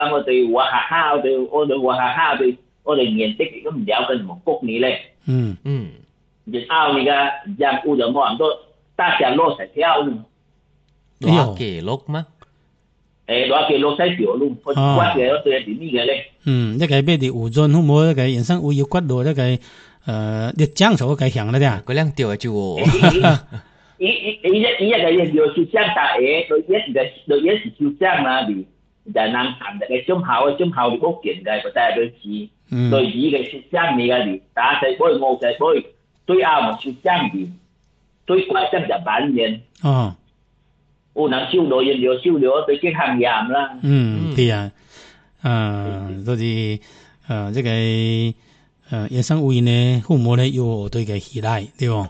我哋話下下，我哋話下下，我哋面積都唔了解麼谷你咧。然後你個人物就冇咁多，大家落實跳路。 攞幾碌嗎？ 攞幾碌使條路，我嘅我對係點嘅咧？ 一個俾啲有盡好冇一個人生會要骨路一個你講數個行啦啲。 嗰兩條就我。 一個人要去講大嘢，對一是去講啦，就能談嘅中校你屋企嘅，個大對字，對字嘅去講你嘅，打細杯我細杯，對啱咪去講嘅，對怪真就板人。我能燒到人料燒了對啲行業啦。 對啊，就是這個野生烏蠅呢，父母呢有對個依賴，對不？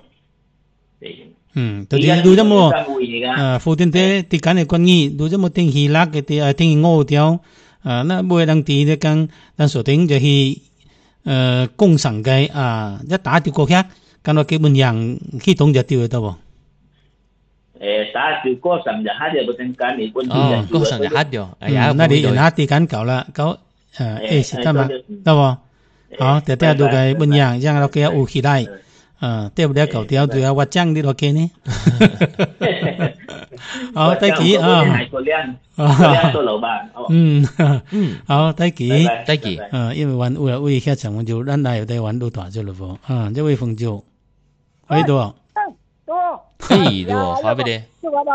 就是如這麼附近啲啲間嘅關於，如這麼定希臘嘅啲定5條，那每人啲咧講，但所定就係共產嘅一打掉國家，咁我基本上系統就掉得喎。 打掉歌神就黑掉個陣間，你本身歌神就黑掉， 那你人黑啲間搞啦，搞是得嘛，得喎，好，แต่ดูcáiบางอย่างอย่างเราแก้อุคิได้เทียบแล้วเขาเดียวตัววัดจังที่เราแก้นี่好ได้กี่做老闆好ได้กี่因為玩會開場我就咱來有得玩到大咗咯喎這位朋友喺度啊可以的哦，好不的。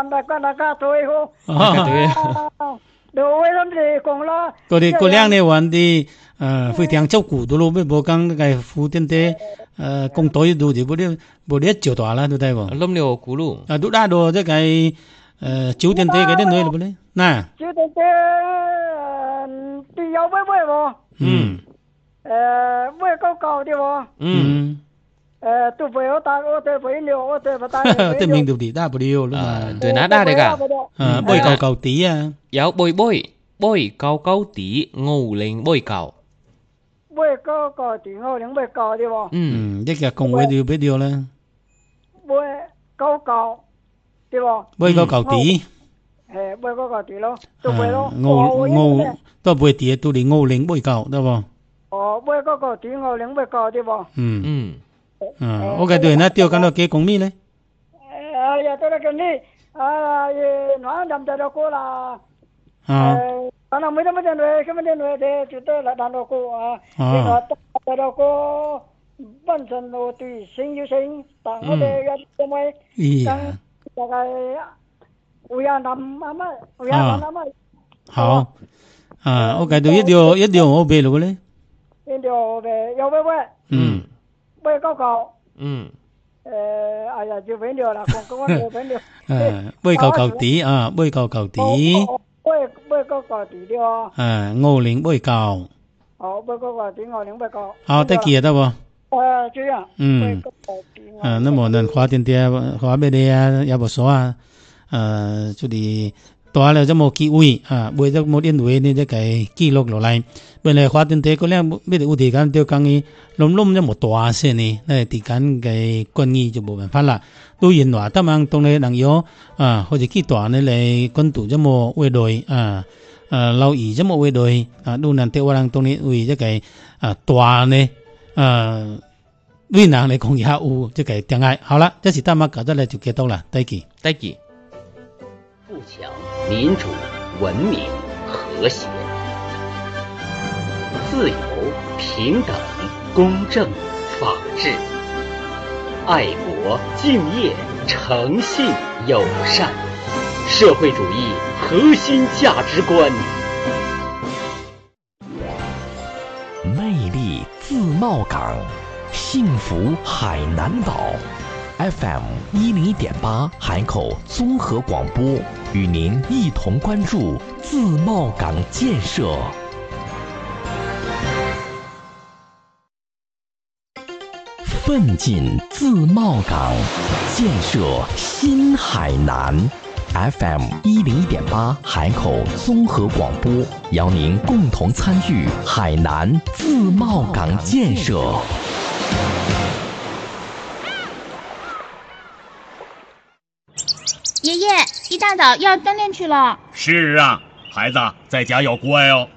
嗰啲嗰兩呢玩啲非常照顧到咯，咩冇講個附近啲工隊度就冇啲照大啦，都得喎。 冧了咕嚕都打到即係酒店啲嗰啲女咯，冇咧。嗱， 酒店啲啲有咩喎？咩高啲喎？都不要打，我對不了，我對不打。 對面到底打不了啦。 對哪打的噶？ 杯cầu tỷ啊。 有杯cầu tỷ 50杯cầu。 杯cầu tỷ 50杯cầu對喎。 一個工會就俾掉啦。 杯cầu對喎。 杯cầu tỷ。 杯cầu tỷ咯，都杯咯。 都杯tỷ都係50杯cầu得喎。 杯cầu tỷ 50杯cầu對喎。 我嘅對那釣緊到幾公里咧？ 呀，到咗公里，我諗就到過啦。可能沒得來，根本來的就到了到過啊。到到過本身路對新有新，但我哋要因為大概烏鴉南好我嘅對一條我俾咗咧。 一條俾有喂。杯高cầu，哎呀，就分掉了，我就分掉。 杯cầu tỷ杯cầu tỷ。 杯cầu tỷ對哦。 50杯cầu。 好，杯cầu tỷ 50杯cầu。 好，得幾得喎？ 這樣。杯cầu tỷ。 那麼人花點啲花俾你啊，有冇所啊？就係多了這麼機會為咗冇啲會呢，即係記錄落嚟。本來花點啲嗰兩咩有時間就講嘅冧咗冇大先呢，那時間嘅關於就冇辦法啦。都原來得嘛，當你能有或者幾大呢嚟關注這麼為對留意這麼為對都能對我哋當你為即係大呢為能嚟講一下有即係點解？好啦，這是大媽搞得嚟就結束啦，再見。 富強、民主、文明、和諧。自由、平等、公正、法治，愛國、敬業、誠信、友善，社會主義核心價值觀。 魅力自貿港，幸福海南島。FM 101.8海口綜合廣播，與您一同關注自貿港建設。奮進自貿港，建設新海南。FM 101.8海口綜合廣播，邀您共同參與海南自貿港建設。 爺爺，一大早要锻煉去了。 是啊，孩子在家要乖哦。